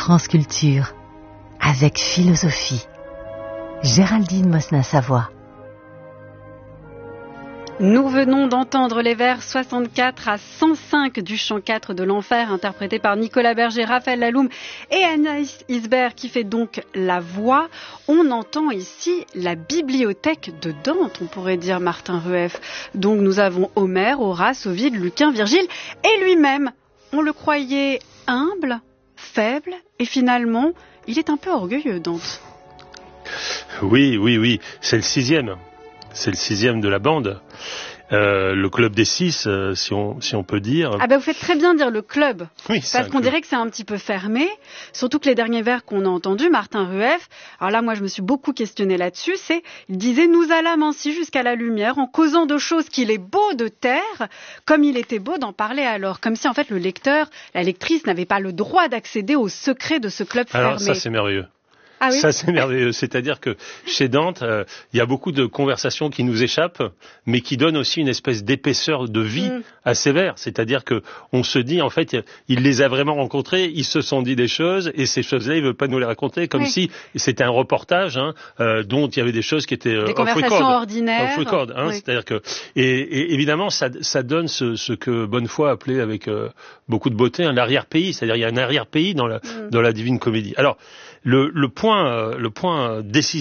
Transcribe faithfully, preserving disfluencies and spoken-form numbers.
France Culture, avec philosophie. Géraldine Mosna-Savoie. Nous venons d'entendre les vers soixante-quatre à cent cinq du chant quatre de l'Enfer, interprété par Nicolas Berger, Raphaël Laloum et Anaïs Isbert, qui fait donc la voix. On entend ici la bibliothèque de Dante, on pourrait dire, Martin Rueff. Donc nous avons Homère, Horace, Ovide, Lucain, Virgile et lui-même. On le croyait humble, faible, et finalement, il est un peu orgueilleux, Dante. Oui, oui, oui, c'est le sixième. C'est le sixième de la bande. Euh, le club des six, euh, si on si on peut dire. Ah ben vous faites très bien dire le club. Oui, parce qu'on dirait que c'est un petit peu fermé. Surtout que les derniers vers qu'on a entendus, Martin Rueff, alors là moi je me suis beaucoup questionné là-dessus, c'est, il disait « Nous allâmes ainsi jusqu'à la lumière en causant de choses qu'il est beau de taire, comme il était beau d'en parler alors. » Comme si en fait le lecteur, la lectrice n'avait pas le droit d'accéder au secret de ce club fermé. Alors ça c'est merveilleux. Ah oui. Ça c'est merveilleux, c'est-à-dire que chez Dante, il euh, y a beaucoup de conversations qui nous échappent, mais qui donnent aussi une espèce d'épaisseur de vie mm. à ces vers. C'est-à-dire que on se dit, en fait, il les a vraiment rencontrés, ils se sont dit des choses, et ces choses-là, il veut pas nous les raconter, comme oui. si c'était un reportage hein, euh, dont il y avait des choses qui étaient euh, des off conversations record, ordinaires, off record. Hein, oui. C'est-à-dire que, et, et évidemment, ça, ça donne ce, ce que Bonnefoy appelait avec euh, beaucoup de beauté un arrière-pays. C'est-à-dire, il y a un arrière-pays dans la mm. dans la Divine Comédie. Alors. Le, le point, le point décisif